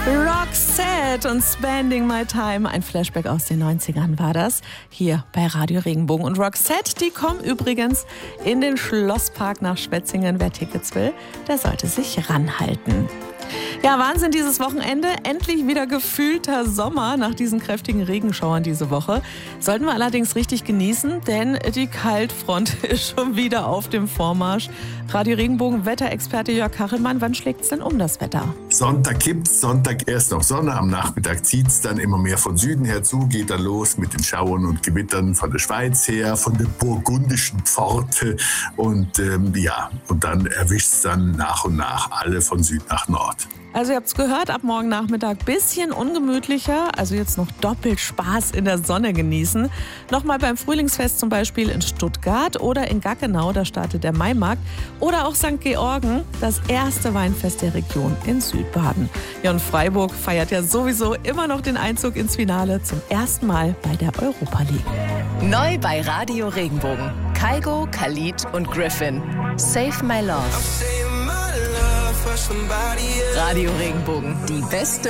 Roxette und Spending My Time. Ein Flashback aus den 90ern war das. Hier bei Radio Regenbogen. Und Roxette, die kommen übrigens in den Schlosspark nach Schwetzingen. Wer Tickets will, der sollte sich ranhalten. Ja, Wahnsinn dieses Wochenende. Endlich wieder gefühlter Sommer nach diesen kräftigen Regenschauern diese Woche. Sollten wir allerdings richtig genießen, denn die Kaltfront ist schon wieder auf dem Vormarsch. Radio Regenbogen Wetterexperte Jörg Kachelmann, wann schlägt's denn um das Wetter? Sonntag kippt's, Sonntag erst noch Sonne, am Nachmittag zieht's dann immer mehr von Süden her zu, geht dann los mit den Schauern und Gewittern von der Schweiz her, von der burgundischen Pforte und und dann erwischt's dann nach und nach alle von Süd nach Nord. Also ihr habt's gehört, ab morgen Nachmittag bisschen ungemütlicher, also jetzt noch doppelt Spaß in der Sonne genießen. Nochmal beim Frühlingsfest zum Beispiel in Stuttgart oder in Gaggenau, da startet der Maimarkt. Oder auch St. Georgen, das erste Weinfest der Region in Südbaden. Ja, und Freiburg feiert ja sowieso immer noch den Einzug ins Finale zum ersten Mal bei der Europa League. Neu bei Radio Regenbogen. Kygo, Khalid und Griffin. Save My Love. Radio Regenbogen, die beste